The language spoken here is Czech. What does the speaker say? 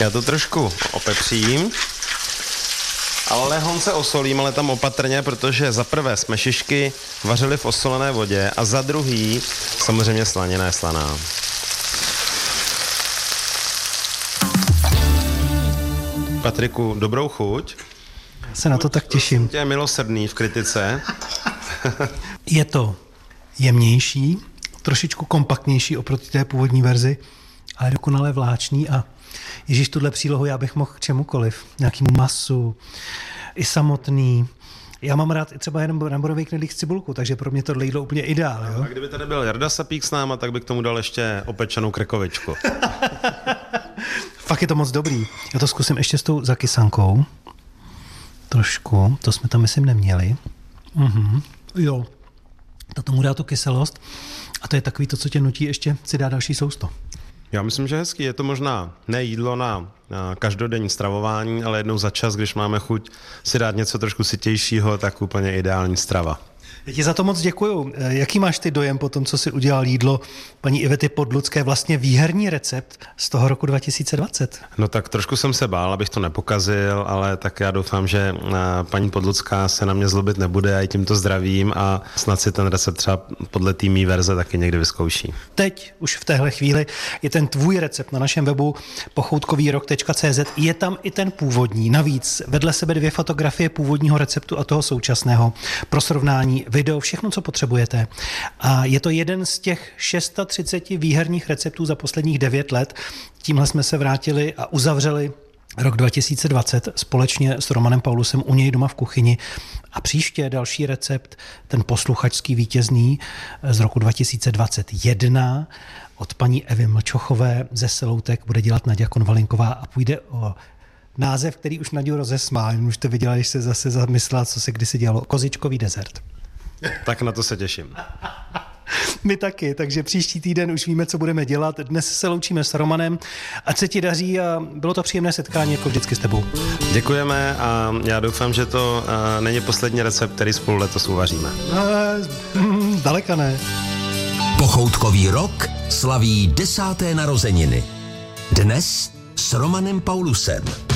Já to trošku opepřím, ale lehonce osolím, ale tam opatrně, protože za prvé jsme šišky vařili v osolené vodě a za druhý samozřejmě slanina je slaná. Patriku, dobrou chuť. Já se na to tak těším. Tě je milosrdný v kritice. Je to jemnější, trošičku kompaktnější oproti té původní verzi, ale dokonale vláčný a ježíš, tuhle přílohu já bych mohl k čemukoliv, nějakému masu, i samotný. Já mám rád i třeba jenom bramborový knedlík s cibulkou, takže pro mě tohle jídlo úplně ideál. Jo? A kdyby tady byl Jarda Sapík s náma, tak bych k tomu dal ještě opečenou krekovičku. Fakt je to moc dobrý. Já to zkusím ještě s tou zakysankou. Trošku, to jsme tam myslím neměli. Jo, to tomu dá tu kyselost a to je takový to, co tě nutí ještě si dát další sousto. Já myslím, že hezký. Je to možná ne jídlo na každodenní stravování, ale jednou za čas, když máme chuť si dát něco trošku sytějšího, tak úplně ideální strava. Já ti za to moc děkuju. Jaký máš ty dojem po tom, co jsi udělal jídlo paní Ivety Podlucké, vlastně výherní recept z toho roku 2020? No tak trošku jsem se bál, abych to nepokazil, ale tak já doufám, že paní Podlucká se na mě zlobit nebude, já ji tímto zdravím a snad si ten recept třeba podle té mý verze taky někdy vyzkouší. Teď, už v téhle chvíli, je ten tvůj recept na našem webu pochoutkovýrok.cz. Je tam i ten původní. Navíc vedle sebe 2 fotografie původního receptu a toho současného pro srovnání, video, všechno, co potřebujete. A je to jeden z těch 630 výherních receptů za posledních 9 let. Tímhle jsme se vrátili a uzavřeli rok 2020 společně s Romanem Paulusem u něj doma v kuchyni. A příště další recept, ten posluchačský vítězný z roku 2021 od paní Evy Mlčochové ze Seloutek bude dělat Naďa Konvalinková a půjde o název, který už Naďu rozesmál. Už to viděla, když se zase zamyslela, co se kdysi dělalo. Kozičkový dezert. Tak na to se těším. My taky, takže příští týden už víme, co budeme dělat. Dnes se loučíme s Romanem. Ať se ti daří a bylo to příjemné setkání, jako vždycky s tebou. Děkujeme a já doufám, že to není poslední recept, který spolu letos uvaříme. Zdaleka ne. Pochoutkový rok slaví 10. narozeniny. Dnes s Romanem Paulusem.